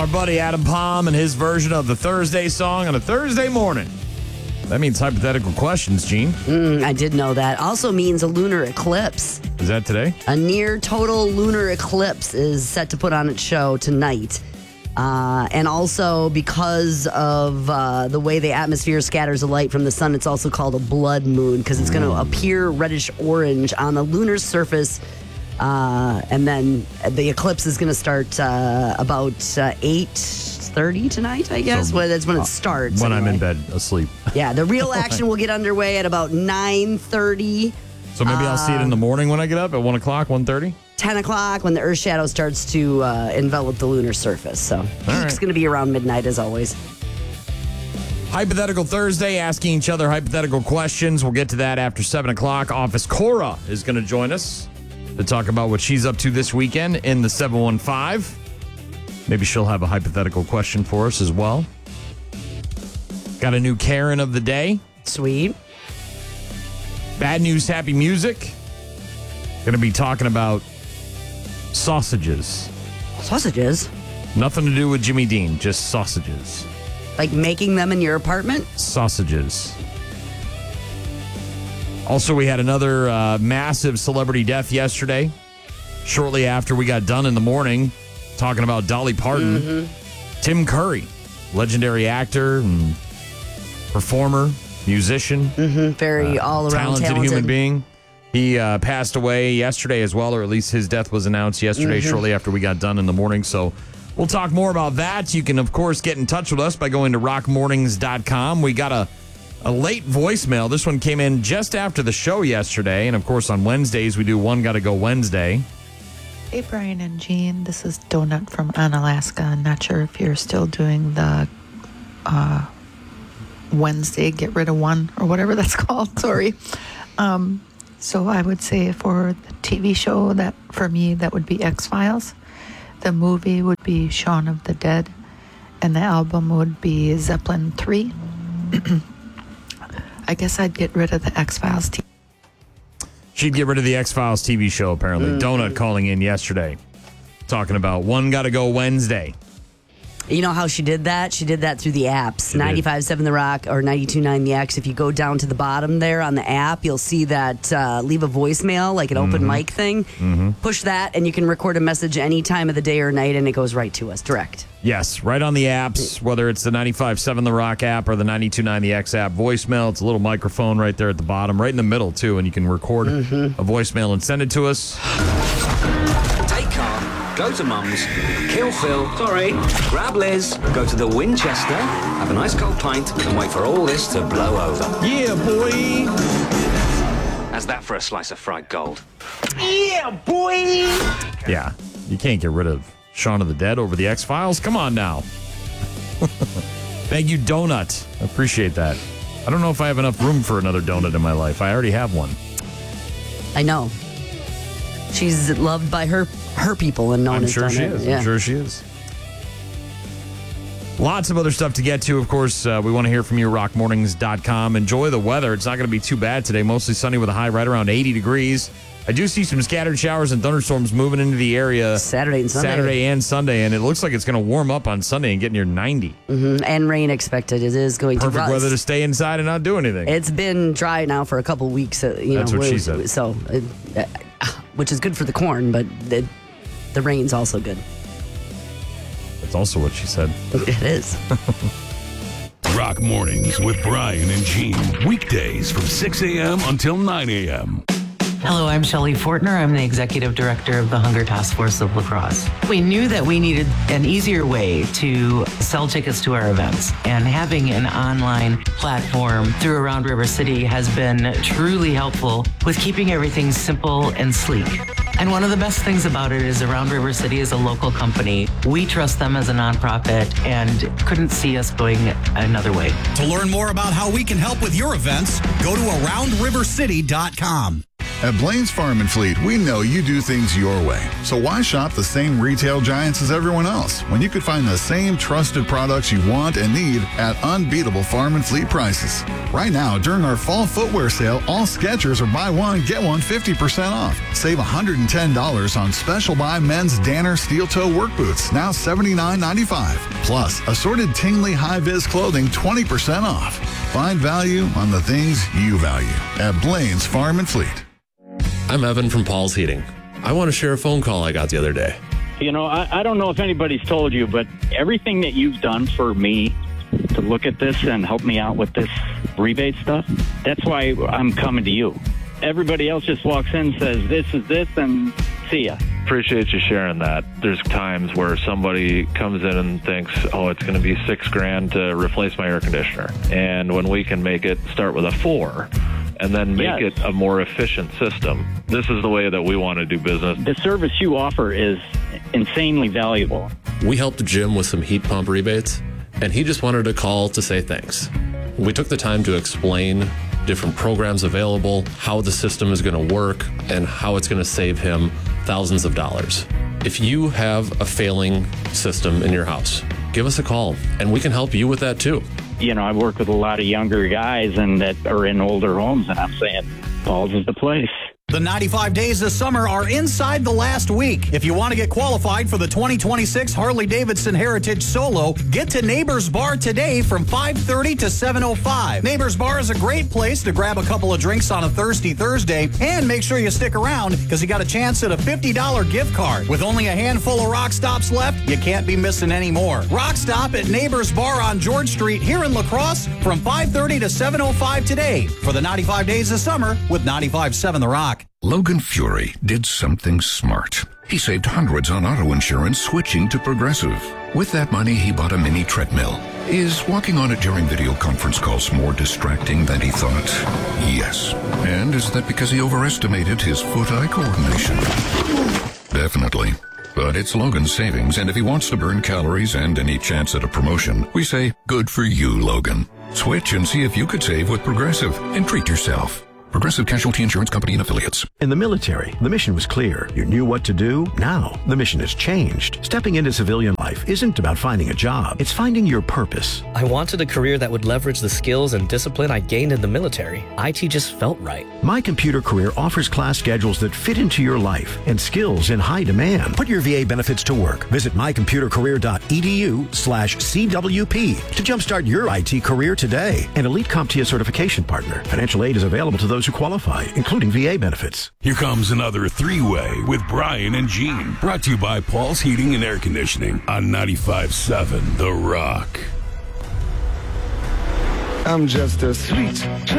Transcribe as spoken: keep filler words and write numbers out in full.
our buddy Adam Palm and his version of the Thursday song on a Thursday morning. That means hypothetical questions, Gene. Mm, I did know that. Also means a lunar eclipse. Is that today? A near total lunar eclipse is set to put on its show tonight. Uh, and also because of uh, the way the atmosphere scatters the light from the sun, it's also called a blood moon because it's going to appear reddish orange on the lunar surface. Uh, and then the eclipse is going to start uh, about uh, eight thirty tonight, I guess. So, well, that's when uh, it starts. When anyway. I'm in bed asleep. Yeah, the real action will get underway at about nine thirty. So maybe I'll see it in the morning when I get up at one o'clock, one thirty? ten o'clock when the Earth shadow starts to uh, envelop the lunar surface. So peak's right. going to be around midnight as always. Hypothetical Thursday, asking each other hypothetical questions. We'll get to that after seven o'clock. Office Cora is going to join us to talk about what she's up to this weekend in the seven one five. Maybe she'll have a hypothetical question for us as well. Got a new Karen of the day. Sweet. Bad news, happy music. Going to be talking about sausages. Sausages? Nothing to do with Jimmy Dean, just sausages. Like making them in your apartment? Sausages. Also, we had another uh, massive celebrity death yesterday. Shortly after we got done in the morning, talking about Dolly Parton. Mm-hmm. Tim Curry, legendary actor and performer, musician. Mm-hmm. Very uh, all around talented, talented human being. He uh, passed away yesterday as well, or at least his death was announced yesterday mm-hmm. shortly after we got done in the morning. So we'll talk more about that. You can, of course, get in touch with us by going to rock mornings dot com. We got a, a late voicemail. This one came in just after the show yesterday. And, of course, on Wednesdays, we do One Gotta Go Wednesday. Hey, Brian and Jean. This is Donut from Unalaska. I'm not sure if you're still doing the uh, Wednesday Get Rid of One or whatever that's called. Sorry. Um, so I would say for the T V show, that for me, that would be X-Files. The movie would be Shaun of the Dead. And the album would be Zeppelin three. I guess I'd get rid of the X-Files T V. She'd get rid of the X-Files T V show, apparently. Mm. Donut calling in yesterday, talking about One Gotta Go Wednesday. You know how she did that? She did that through the apps. ninety-five point seven The Rock or ninety-two point nine The X. If you go down to the bottom there on the app, you'll see that uh, leave a voicemail, like an mm-hmm. open mic thing. Mm-hmm. Push that, and you can record a message any time of the day or night, and it goes right to us, direct. Yes, right on the apps, whether it's the ninety-five point seven The Rock app or the ninety-two point nine The X app. Voicemail, it's a little microphone right there at the bottom, right in the middle, too, and you can record mm-hmm. a voicemail and send it to us. Take car. Go to Mum's, kill Phil, sorry, grab Liz, go to the Winchester, have a nice cold pint, and wait for all this to blow over. Yeah, boy! How's that for a slice of fried gold? Yeah, boy! Yeah, you can't get rid of Shaun of the Dead over the X-Files. Come on now. Thank you, Donut. I appreciate that. I don't know if I have enough room for another donut in my life. I already have one. I know. She's loved by her her people and known I'm as sure she Donut. is. Yeah. I'm sure she is. Lots of other stuff to get to. Of course, uh, we want to hear from you, rock mornings dot com. Enjoy the weather. It's not going to be too bad today. Mostly sunny with a high right around eighty degrees. I do see some scattered showers and thunderstorms moving into the area Saturday and Sunday. Saturday and Sunday, and it looks like it's going to warm up on Sunday and get near ninety. Mm-hmm. And rain expected. It is going Perfect to Perfect weather to stay inside and not do anything. It's been dry now for a couple weeks. Uh, you That's know, what she said. So, uh, which is good for the corn, but the, the rain's also good. That's also what she said. It is. Rock Mornings with Brian and Gene. Weekdays from six a.m. until nine a.m. Hello, I'm Shelley Fortner. I'm the Executive Director of the Hunger Task Force of La Crosse. We knew that we needed an easier way to sell tickets to our events, and having an online platform through Around River City has been truly helpful with keeping everything simple and sleek. And one of the best things about it is Around River City is a local company. We trust them as a nonprofit and couldn't see us going another way. To learn more about how we can help with your events, go to around river city dot com. At Blaine's Farm and Fleet, we know you do things your way. So why shop the same retail giants as everyone else when you could find the same trusted products you want and need at unbeatable farm and fleet prices? Right now, during our fall footwear sale, all Skechers are buy one, get one fifty percent off. Save one hundred ten dollars on special buy men's Danner steel toe work boots, now seventy-nine ninety-five. Plus, assorted Tingley high-vis clothing, twenty percent off. Find value on the things you value at Blaine's Farm and Fleet. I'm Evan from Paul's Heating. I want to share a phone call I got the other day. You know, I, I don't know if anybody's told you, but everything that you've done for me to look at this and help me out with this rebate stuff, that's why I'm coming to you. Everybody else just walks in, says, this is this, and see ya. Appreciate you sharing that. There's times where somebody comes in and thinks, oh, it's going to be six grand to replace my air conditioner. And when we can make it start with a four and then make Yes. it a more efficient system, this is the way that we want to do business. The service you offer is insanely valuable. We helped Jim with some heat pump rebates, and he just wanted to call to say thanks. We took the time to explain different programs available, how the system is going to work, and how it's going to save him thousands of dollars. If you have a failing system in your house, give us a call, and we can help you with that too. You know, I work with a lot of younger guys and that are in older homes, and I'm saying Paul's is the place. The ninety-five days of summer are inside the last week. If you want to get qualified for the twenty twenty-six Harley-Davidson Heritage Solo, get to Neighbors Bar today from five thirty to seven oh five. Neighbors Bar is a great place to grab a couple of drinks on a thirsty Thursday, and make sure you stick around because you got a chance at a fifty dollars gift card. With only a handful of Rock Stops left, you can't be missing any more. Rock Stop at Neighbors Bar on George Street here in La Crosse from five thirty to seven oh five today for the ninety-five days of summer with ninety-five point seven The Rock. Logan Fury did something smart. He saved hundreds on auto insurance switching to Progressive. With that money, he bought a mini treadmill. Is walking on it during video conference calls more distracting than he thought? Yes. And is that because he overestimated his foot-eye coordination? Definitely. But it's Logan's savings, and if he wants to burn calories and any chance at a promotion, we say, good for you, Logan. Switch and see if you could save with Progressive and treat yourself. Progressive Casualty Insurance Company and Affiliates. In the military, the mission was clear. You knew what to do. Now, the mission has changed. Stepping into civilian life isn't about finding a job. It's finding your purpose. I wanted a career that would leverage the skills and discipline I gained in the military. I T just felt right. My Computer Career offers class schedules that fit into your life and skills in high demand. Put your V A benefits to work. Visit my computer career dot e d u slash C W P to jumpstart your I T career today. An Elite CompTIA certification partner. Financial aid is available to those who qualify, including V A benefits. Here comes another three-way with Brian and Gene. Brought to you by Paul's Heating and Air Conditioning on ninety-five point seven The Rock. I'm just a sweet